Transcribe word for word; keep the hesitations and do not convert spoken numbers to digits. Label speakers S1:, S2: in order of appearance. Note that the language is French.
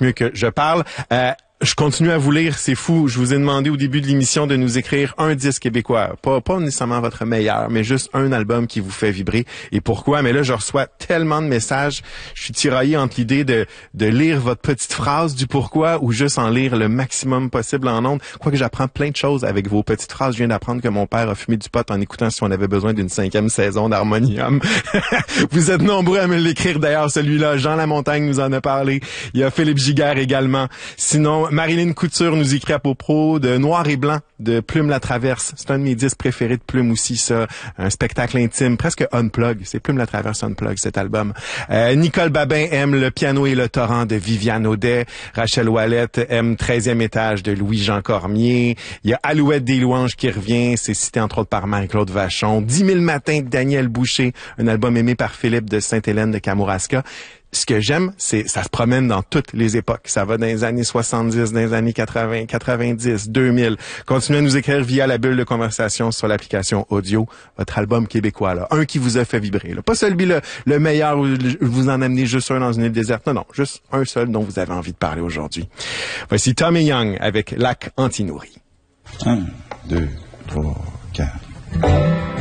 S1: mieux que je parle. Euh, Je continue à vous lire, c'est fou. Je vous ai demandé au début de l'émission de nous écrire un disque québécois. Pas, pas nécessairement votre meilleur, mais juste un album qui vous fait vibrer. Et pourquoi? Mais là, je reçois tellement de messages. Je suis tiraillé entre l'idée de, de lire votre petite phrase du pourquoi ou juste en lire le maximum possible en ondes. Quoique j'apprends plein de choses avec vos petites phrases. Je viens d'apprendre que mon père a fumé du pot en écoutant si on avait besoin d'une cinquième saison d'Harmonium. Vous êtes nombreux à me l'écrire d'ailleurs, celui-là. Jean Lamontagne nous en a parlé. Il y a Philippe Giguère également. Sinon, Marilyn Couture nous écrit à propos de Noir et Blanc de Plume la Traverse. C'est un de mes disques préférés de Plume aussi, ça. Un spectacle intime, presque unplug. C'est Plume la Traverse unplug, cet album. Euh, Nicole Babin aime Le piano et le torrent de Viviane Audet. Rachel Ouellette aime treizième étage de Louis-Jean Cormier. Il y a Alouette des louanges qui revient. C'est cité entre autres par Marie-Claude Vachon. Dix mille matins de Daniel Boucher. Un album aimé par Philippe de Sainte-Hélène de Kamouraska. Ce que j'aime, c'est ça se promène dans toutes les époques. Ça va dans les années soixante-dix, dans les années quatre-vingts, quatre-vingt-dix, deux mille. Continuez à nous écrire via la bulle de conversation sur l'application audio. Votre album québécois, là. Un qui vous a fait vibrer, là. Pas celui le, le meilleur où vous en amenez juste un dans une île déserte. Non, non. Juste un seul dont vous avez envie de parler aujourd'hui. Voici Tommy Young avec Lac Anti-Nourri.
S2: Un, deux, trois, quatre.